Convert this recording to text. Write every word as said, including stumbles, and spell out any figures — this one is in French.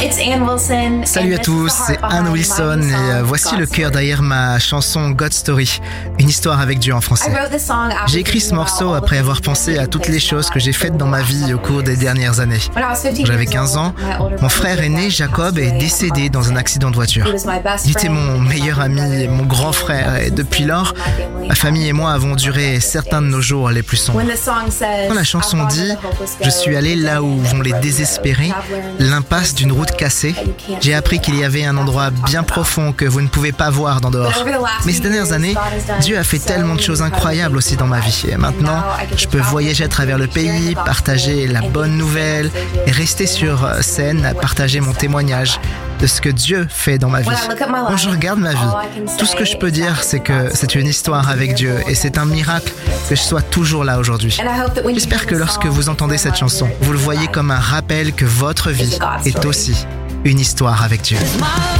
it's Ann Wilson. Salut à tous, c'est Ann Wilson et euh, voici le cœur derrière ma chanson God Story, une histoire avec Dieu en français. J'ai écrit ce morceau après avoir pensé à toutes les choses que j'ai faites dans ma vie au cours des dernières années. Quand j'avais quinze ans, mon frère aîné Jacob est décédé dans un accident de voiture. Il était mon meilleur ami et mon grand frère et depuis lors, ma famille et moi avons duré certains de nos jours les plus sombres. Quand la chanson dit « Je suis allé là où vont les désespérés », l'impasse d'une route cassée, j'ai appris qu'il y avait un endroit bien profond que vous ne pouvez pas voir d'en dehors. Mais ces dernières années, Dieu a fait tellement de choses incroyables aussi dans ma vie. Et maintenant, je peux voyager à travers le pays, partager la bonne nouvelle et rester sur scène à partager mon témoignage de ce que Dieu fait dans ma vie. Quand je regarde ma vie, tout ce que je peux dire, c'est que c'est une histoire avec Dieu et c'est un miracle que je sois toujours là aujourd'hui. J'espère que lorsque vous entendez cette chanson, vous le voyez comme un rappel que votre vie est aussi une histoire avec Dieu.